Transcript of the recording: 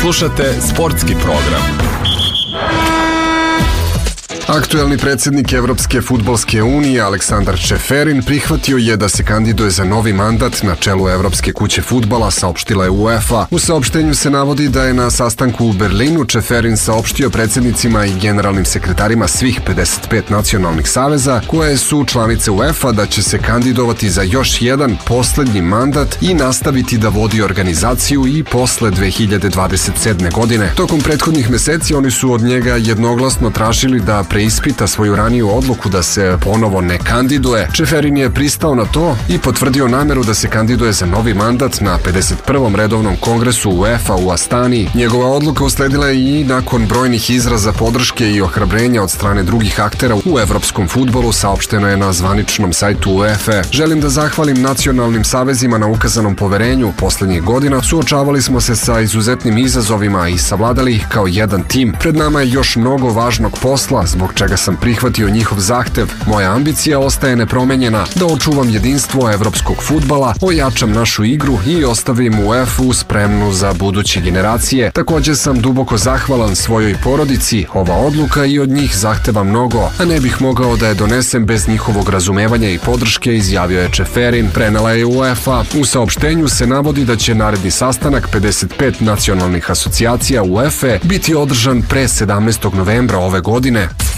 Slušate sportski program. Aktuelni predsjednik Evropske fudbalske unije Aleksandar Čeferin prihvatio je da se kandiduje za novi mandat na čelu Evropske kuće fudbala, saopštila je UEFA. U saopštenju se navodi da je na sastanku u Berlinu Čeferin saopštio predsjednicima i generalnim sekretarima svih 55 nacionalnih saveza koje su članice UEFA da će se kandidovati za još jedan poslednji mandat i nastaviti da vodi organizaciju i posle 2027. godine. Tokom prethodnih meseci oni su od njega jednoglasno tražili da preispita svoju raniju odluku da se ponovo ne kandiduje. Čeferin je pristao na to i potvrdio nameru da se kandiduje za novi mandat na 51. redovnom kongresu UEFA u Astani. Njegova odluka usledila je i nakon brojnih izraza podrške i ohrabrenja od strane drugih aktera u evropskom fudbalu, saopšteno je na zvaničnom sajtu UEFA. Želim da zahvalim nacionalnim savezima na ukazanom poverenju. Poslednjih godina suočavali smo se sa izuzetnim izazovima i savladali ih kao jedan tim. Pred nama je još mnogo važnog posla, zbog čega sam prihvatio njihov zahtev. Moja ambicija ostaje nepromenjena, da očuvam jedinstvo evropskog fudbala, ojačam našu igru i ostavim UEFA spremnu za buduće generacije. Također sam duboko zahvalan svojoj porodici. Ova odluka i od njih zahteva mnogo, a ne bih mogao da je donesem bez njihovog razumevanja i podrške, izjavio je Čeferin, prenela je UEFA. U saopštenju se navodi da će naredni sastanak 55 nacionalnih asocijacija UEFA biti održan pre 17. novembra ove godine.